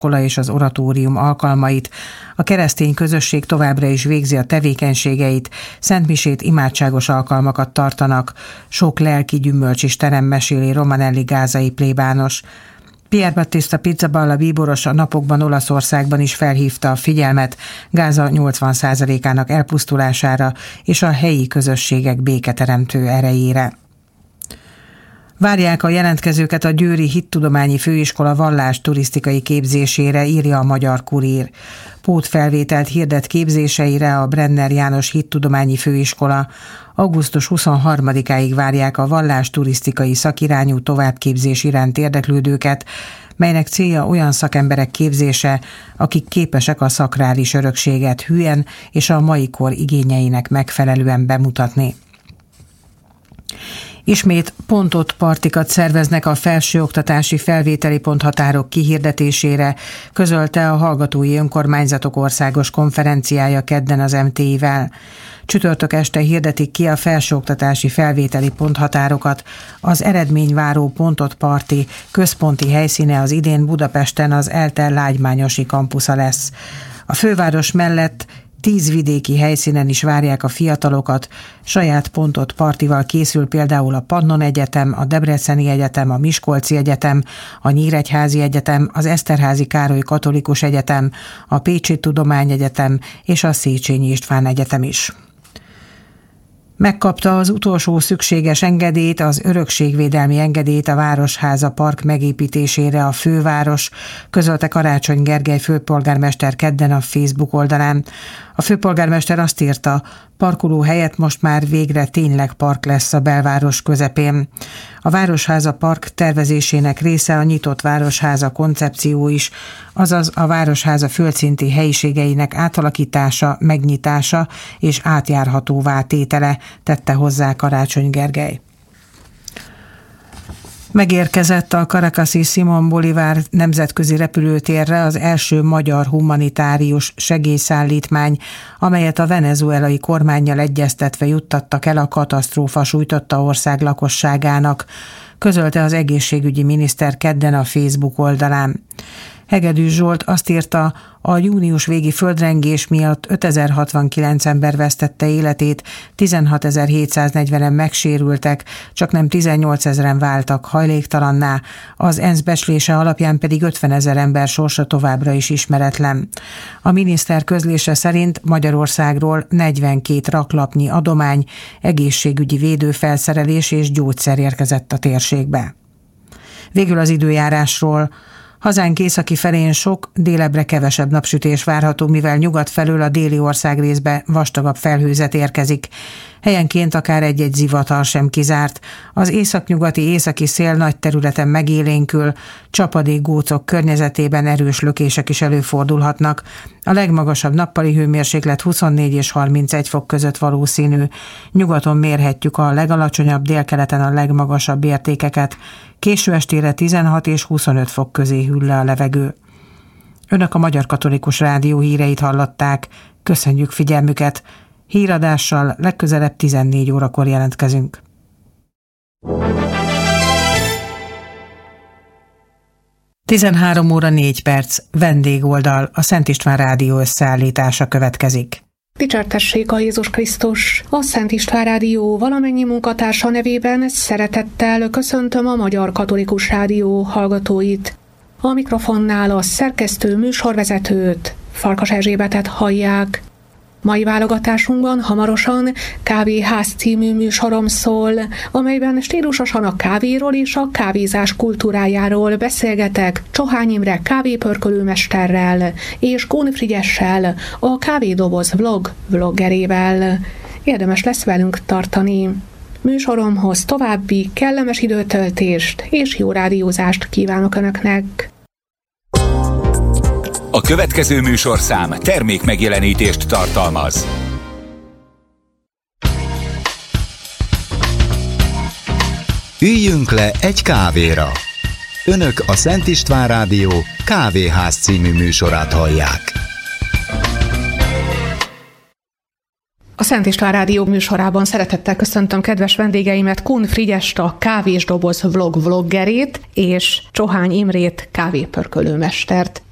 és az oratórium alkalmait. A keresztény közösség továbbra is végzi a tevékenységeit, szentmisét, imádságos alkalmakat tartanak. Sok lelki gyümölcs is terem, meséli Romanelli gázai plébános. Pier Battista Pizzaballa bíboros a napokban Olaszországban is felhívta a figyelmet Gáza 80%-ának elpusztulására és a helyi közösségek béketeremtő erejére. Várják a jelentkezőket a Győri Hittudományi Főiskola vallás turisztikai képzésére, írja a Magyar Kurír. Pótfelvételt hirdet képzéseire a Brenner János Hittudományi Főiskola. Augusztus 23-áig várják a vallás turisztikai szakirányú továbbképzés iránt érdeklődőket, melynek célja olyan szakemberek képzése, akik képesek a szakrális örökséget hűen és a mai kor igényeinek megfelelően bemutatni. Ismét pontot partikat szerveznek a felsőoktatási felvételi ponthatárok kihirdetésére, közölte a Hallgatói Önkormányzatok Országos Konferenciája kedden az MTI-vel. Csütörtök este hirdetik ki a felsőoktatási felvételi ponthatárokat. Az eredményváró pontot parti központi helyszíne az idén Budapesten az ELTE Lágymányosi kampusza lesz. A főváros mellett 10 vidéki helyszínen is várják a fiatalokat, saját pontot partival készül például a Pannon Egyetem, a Debreceni Egyetem, a Miskolci Egyetem, a Nyíregyházi Egyetem, az Eszterházy Károly Katolikus Egyetem, a Pécsi Tudományegyetem és a Széchenyi István Egyetem is. Megkapta az utolsó szükséges engedélyt, az örökségvédelmi engedélyt a Városháza park megépítésére a főváros, közölte Karácsony Gergely főpolgármester kedden a Facebook oldalán. A főpolgármester azt írta, parkoló helyett most már végre tényleg park lesz a belváros közepén. A Városháza park tervezésének része a nyitott Városháza koncepció is, azaz a Városháza földszinti helyiségeinek átalakítása, megnyitása és átjárhatóvá tétele, tette hozzá Karácsony Gergely. Megérkezett a Caracasi Simón Bolívar nemzetközi repülőtérre az első magyar humanitárius segélyszállítmány, amelyet a venezuelai kormánnyal egyeztetve juttattak el a katasztrófa sújtotta ország lakosságának, közölte az egészségügyi miniszter kedden a Facebook oldalán. Hegedűs Zsolt azt írta, a június végi földrengés miatt 5069 ember vesztette életét, 16.740-en megsérültek, csaknem 18.000-en váltak hajléktalanná, az ENSZ becslése alapján pedig 50.000 ember sorsa továbbra is ismeretlen. A miniszter közlése szerint Magyarországról 42 raklapnyi adomány, egészségügyi védőfelszerelés és gyógyszer érkezett a térségbe. Végül az időjárásról. Hazánk északi felén sok, délebbre kevesebb napsütés várható, mivel nyugat felől a déli országrészbe vastagabb felhőzet érkezik. Helyenként akár egy-egy zivatar sem kizárt. Az északnyugati északi szél nagy területen megélénkül, csapadékgócok környezetében erős lökések is előfordulhatnak. A legmagasabb nappali hőmérséklet 24 és 31 fok között valószínű. Nyugaton mérhetjük a legalacsonyabb, délkeleten a legmagasabb értékeket. Késő estére 16 és 25 fok közé hűl le a levegő. Önök a Magyar Katolikus Rádió híreit hallották. Köszönjük figyelmüket! Híradással legközelebb 14 órakor jelentkezünk. Tizenhárom óra 4 perc, vendégoldal, a Szent István Rádió összeállítása következik. Dicsértessék a Jézus Krisztus! A Szent István Rádió valamennyi munkatársa nevében szeretettel köszöntöm a Magyar Katolikus Rádió hallgatóit. A mikrofonnál a szerkesztő műsorvezetőt, Farkas Erzsébetet hallják. Mai válogatásunkban hamarosan Kávéház című műsorom szól, amelyben stílusosan a kávéról és a kávézás kultúrájáról beszélgetek Csohány Imre kávépörkölőmesterrel és Kun Frigyessel, a Kávédoboz vloggerével. Érdemes lesz velünk tartani. Műsoromhoz további kellemes időtöltést és jó rádiózást kívánok Önöknek! A következő műsorszám termékmegjelenítést tartalmaz. Üljünk le egy kávéra! Önök a Szent István Rádió Kávéház című műsorát hallják. A Szent István Rádió műsorában szeretettel köszöntöm kedves vendégeimet, Kun Frigyest, a Kávésdoboz vloggerét, és Csohány Imrét, kávépörkölőmestert.